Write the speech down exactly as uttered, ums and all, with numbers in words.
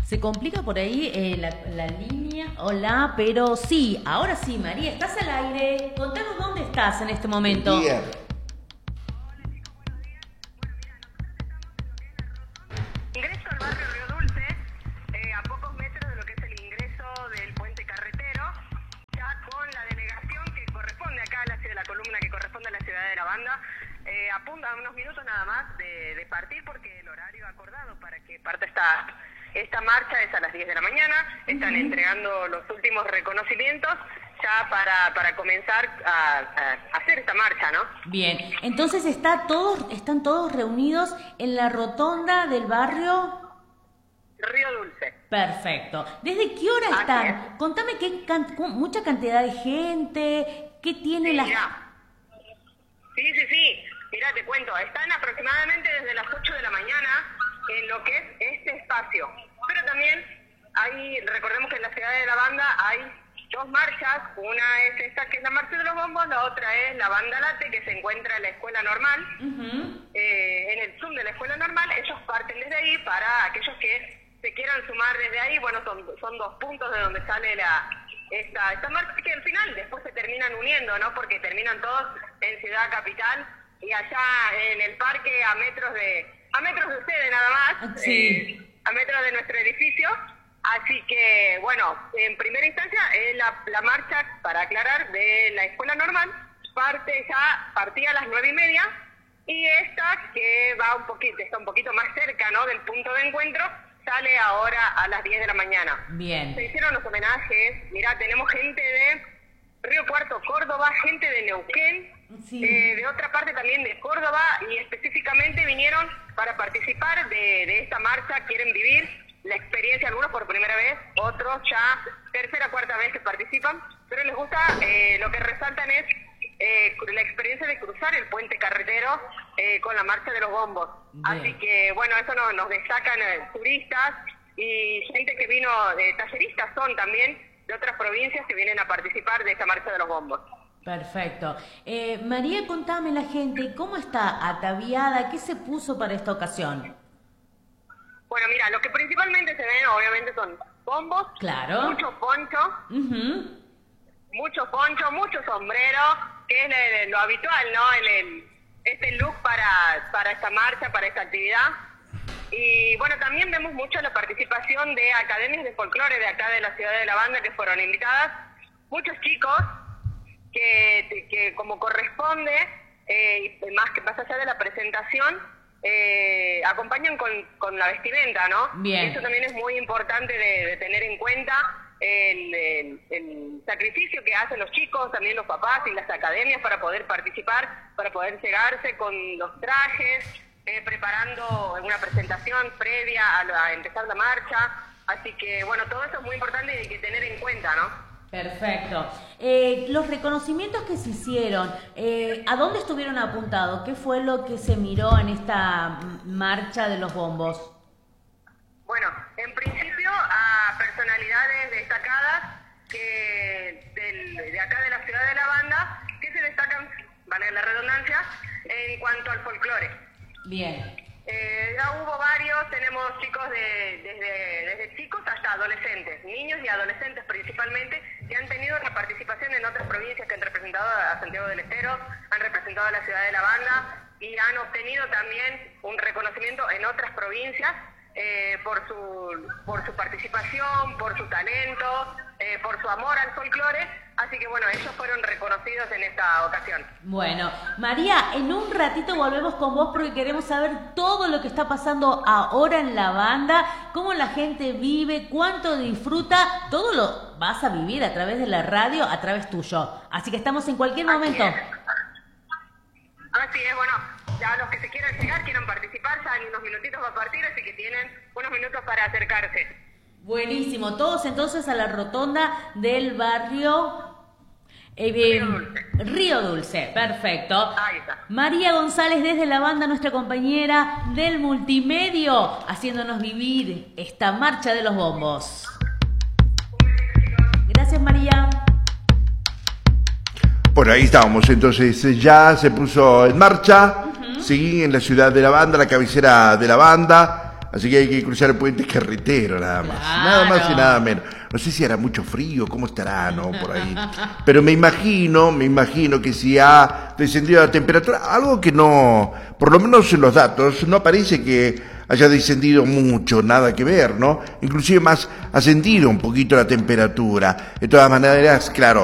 Se complica por ahí eh, la, la línea. Hola, pero sí, ahora sí, María, estás al aire. Contanos dónde estás en este momento. Buen día. Ingreso al barrio Río Dulce, eh, a pocos metros de lo que es el ingreso del puente carretero, ya con la delegación que corresponde acá a la ciudad, la columna que corresponde a la ciudad de la banda, eh, a, punto, a unos minutos nada más de, de partir, porque el horario acordado para que parta esta, esta marcha es a las diez de la mañana. Están uh-huh. entregando los últimos reconocimientos ya para, para comenzar a, a hacer esta marcha, ¿no? Bien, entonces está todos, están todos reunidos en la rotonda del barrio Río Dulce. Perfecto. ¿Desde qué hora Así están? es. Contame qué can, mucha cantidad de gente, qué tiene sí, la... Mirá. Sí, sí, sí. Mirá, te cuento, están aproximadamente desde las ocho de la mañana en lo que es este espacio. Pero también hay, recordemos que en la ciudad de la banda hay dos marchas, una es esta que es la marcha de los bombos, la otra es la banda late que se encuentra en la escuela normal, uh-huh. eh, en el Zoom de la escuela normal. Ellos parten desde ahí para aquellos que se quieran sumar desde ahí. Bueno, son, son dos puntos de donde sale la esta, esta marcha, que al final después se terminan uniendo, ¿no? Porque terminan todos en Ciudad Capital y allá en el parque a metros de a metros de ustedes nada más, sí. eh, a metros de nuestro edificio. Así que, bueno, en primera instancia, eh, la, la marcha, para aclarar, de la escuela normal, parte ya, partía a las nueve y media, y esta, que va un poquito, está un poquito más cerca, ¿no?, del punto de encuentro, sale ahora a las diez de la mañana. Bien. Se hicieron los homenajes. Mirá, tenemos gente de Río Cuarto, Córdoba, gente de Neuquén, sí. eh, de otra parte también de Córdoba, y específicamente vinieron para participar de, de esta marcha. Quieren vivir la experiencia, algunos por primera vez, otros ya tercera, cuarta vez que participan, pero les gusta, eh, lo que resaltan es eh, la experiencia de cruzar el puente carretero eh, con la marcha de los bombos. Bien. Así que, bueno, eso no, nos destacan eh, turistas y gente que vino, eh, talleristas son también de otras provincias que vienen a participar de esta marcha de los bombos. Perfecto. Eh, María, contame la gente, ¿cómo está ataviada? ¿Qué se puso para esta ocasión? Bueno, mira, lo que principalmente se ven obviamente son bombos, claro. mucho poncho, uh-huh. mucho poncho, mucho sombrero, que es el, lo habitual, ¿no? El, el, este look para, para esta marcha, para esta actividad. Y bueno, también vemos mucho la participación de academias de folclore de acá de la ciudad de la banda que fueron invitadas. Muchos chicos que, que como corresponde, eh, más que más allá de la presentación, Eh, acompañan con, con la vestimenta, ¿no? Bien. Eso también es muy importante de, de tener en cuenta, el, el, el sacrificio que hacen los chicos, también los papás y las academias para poder participar, para poder llegarse con los trajes, eh, preparando una presentación previa a, la, a empezar la marcha. Así que, bueno, todo eso es muy importante y hay que tener en cuenta, ¿no? Perfecto. Eh, los reconocimientos que se hicieron, eh, ¿a dónde estuvieron apuntados? ¿Qué fue lo que se miró en esta marcha de los bombos? Bueno, en principio a personalidades destacadas que del, de acá de la ciudad de la banda, que se destacan, vale la redundancia, en cuanto al folclore. Bien. Eh, ya hubo varios, tenemos chicos de, desde, desde chicos hasta adolescentes, niños y adolescentes principalmente, que han tenido una participación en otras provincias, que han representado a Santiago del Estero, han representado a la ciudad de la banda y han obtenido también un reconocimiento en otras provincias eh, por su por su participación, por su talento, eh, por su amor al folclore. Así que bueno, ellos fueron reconocidos en esta ocasión. Bueno, María, en un ratito volvemos con vos porque queremos saber todo lo que está pasando ahora en la banda, cómo la gente vive, cuánto disfruta, todo lo vas a vivir a través de la radio, a través tuyo. Así que estamos en cualquier Así momento. Es. Así es, bueno, ya los que se quieran llegar, quieran participar, ya en unos minutitos va a partir, así que tienen unos minutos para acercarse. Buenísimo, todos entonces a la rotonda del barrio eh, Río Dulce. Río Dulce, perfecto. Ahí está. María González desde la banda, nuestra compañera del multimedio, haciéndonos vivir esta marcha de los bombos. Gracias, María. Bueno, ahí estábamos, entonces ya se puso en marcha, uh-huh. sí, en la ciudad de la banda, la cabecera de la banda. así que hay que cruzar el puente carretero nada más, Claro. nada más y nada menos. No sé si hará mucho frío, cómo estará, ¿no? Por ahí. Pero me imagino, me imagino que si ha descendido la temperatura, algo que no, por lo menos en los datos, no parece que haya descendido mucho, nada que ver, ¿no? Inclusive más ascendido un poquito la temperatura. De todas maneras, claro,